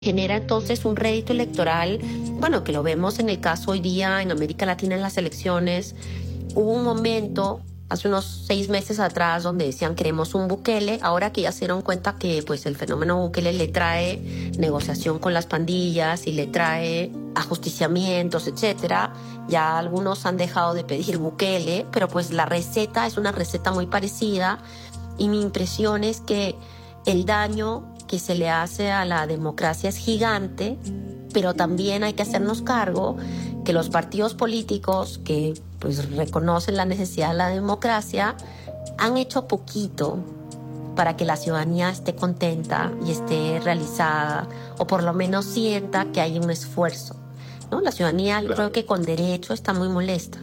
Genera entonces un rédito electoral, bueno, que lo vemos en el caso hoy día en América Latina en las elecciones. Hubo un momento, hace unos 6 meses atrás, donde decían queremos un Bukele. Ahora que ya se dieron cuenta que pues el fenómeno Bukele le trae negociación con las pandillas y le trae ajusticiamientos, etcétera, ya algunos han dejado de pedir Bukele, pero pues la receta es una receta muy parecida y mi impresión es que el daño que se le hace a la democracia es gigante, pero también hay que hacernos cargo que los partidos políticos que pues reconocen la necesidad de la democracia han hecho poquito para que la ciudadanía esté contenta y esté realizada, o por lo menos sienta que hay un esfuerzo, ¿no? La ciudadanía, claro, creo que con derecho está muy molesta.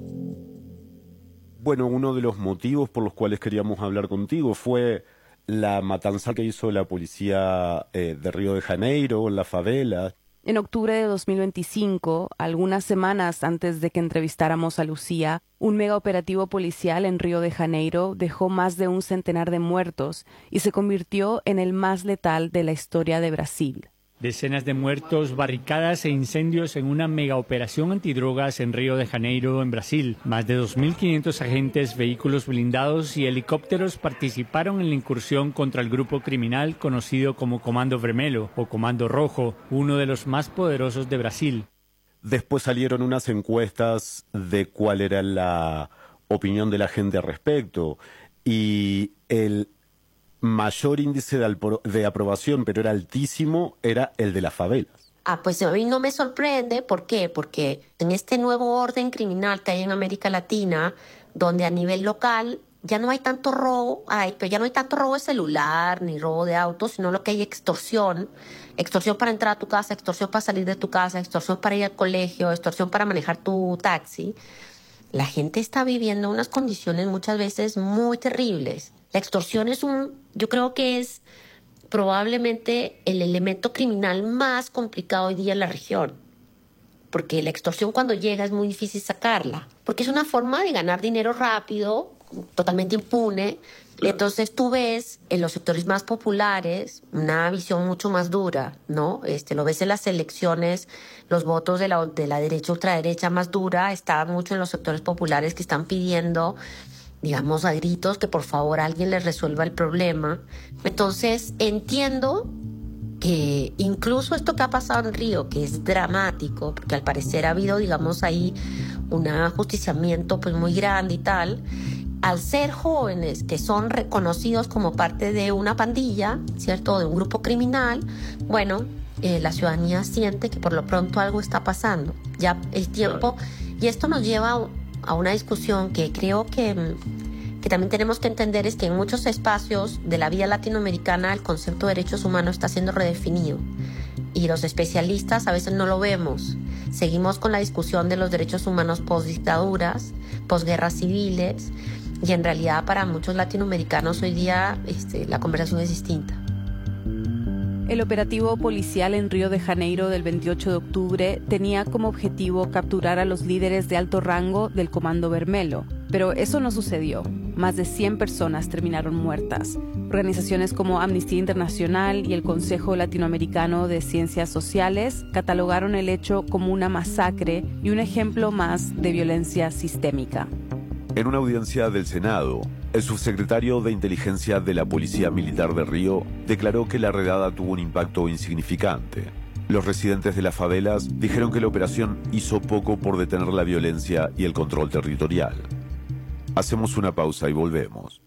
Bueno, uno de los motivos por los cuales queríamos hablar contigo fue la matanza que hizo la policía de Río de Janeiro, en la favela. En octubre de 2025, algunas semanas antes de que entrevistáramos a Lucía, un megaoperativo policial en Río de Janeiro dejó más de 100 de muertos y se convirtió en el más letal de la historia de Brasil. Decenas de muertos, barricadas e incendios en una megaoperación antidrogas en Río de Janeiro, en Brasil. Más de 2.500 agentes, vehículos blindados y helicópteros participaron en la incursión contra el grupo criminal conocido como Comando Vermelho o Comando Rojo, uno de los más poderosos de Brasil. Después salieron unas encuestas de cuál era la opinión de la gente al respecto y el mayor índice de aprobación, pero era altísimo, era el de las favelas. Pues a mí no me sorprende. ¿Por qué? Porque en este nuevo orden criminal que hay en América Latina, donde a nivel local ya no hay tanto robo, pero ya no hay tanto robo de celular ni robo de autos, sino lo que hay extorsión. Extorsión para entrar a tu casa, extorsión para salir de tu casa, extorsión para ir al colegio, extorsión para manejar tu taxi. La gente está viviendo unas condiciones muchas veces muy terribles. La extorsión yo creo que es probablemente el elemento criminal más complicado hoy día en la región. Porque la extorsión cuando llega es muy difícil sacarla. Porque es una forma de ganar dinero rápido, totalmente impune. Entonces tú ves en los sectores más populares una visión mucho más dura, ¿no? Lo ves en las elecciones, los votos de la derecha, ultraderecha más dura, está mucho en los sectores populares que están pidiendo, digamos, a gritos que por favor alguien les resuelva el problema. Entonces entiendo que incluso esto que ha pasado en Río, que es dramático, porque al parecer ha habido, digamos, ahí un ajusticiamiento pues muy grande y tal, al ser jóvenes que son reconocidos como parte de una pandilla, ¿cierto?, de un grupo criminal, bueno, la ciudadanía siente que por lo pronto algo está pasando. Ya el tiempo, y esto nos lleva a una discusión que creo que también tenemos que entender, es que en muchos espacios de la vida latinoamericana el concepto de derechos humanos está siendo redefinido y los especialistas a veces no lo vemos. Seguimos con la discusión de los derechos humanos post-dictaduras, post-guerras civiles, y en realidad para muchos latinoamericanos hoy día la conversación es distinta. El operativo policial en Río de Janeiro del 28 de octubre tenía como objetivo capturar a los líderes de alto rango del Comando Vermelho, pero eso no sucedió. Más de 100 personas terminaron muertas. Organizaciones como Amnistía Internacional y el Consejo Latinoamericano de Ciencias Sociales catalogaron el hecho como una masacre y un ejemplo más de violencia sistémica. En una audiencia del Senado, el subsecretario de Inteligencia de la Policía Militar de Río declaró que la redada tuvo un impacto insignificante. Los residentes de las favelas dijeron que la operación hizo poco por detener la violencia y el control territorial. Hacemos una pausa y volvemos.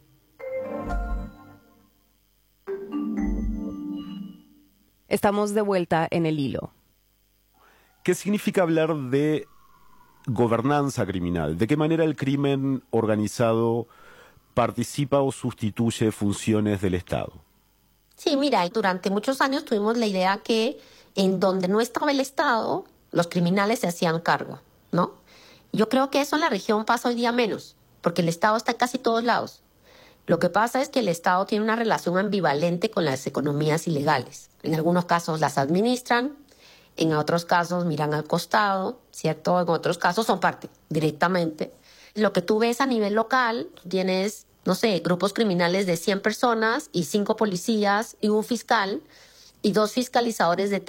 Estamos de vuelta en el hilo. ¿Qué significa hablar de gobernanza criminal? ¿De qué manera el crimen organizado participa o sustituye funciones del Estado? Sí, mira, durante muchos años tuvimos la idea que en donde no estaba el Estado, los criminales se hacían cargo, ¿no? Yo creo que eso en la región pasa hoy día menos, porque el Estado está en casi todos lados. Lo que pasa es que el Estado tiene una relación ambivalente con las economías ilegales. En algunos casos las administran, en otros casos miran al costado, ¿cierto? En otros casos son parte directamente. Lo que tú ves a nivel local, tienes, no sé, grupos criminales de 100 personas y 5 policías y un fiscal y 2 fiscalizadores de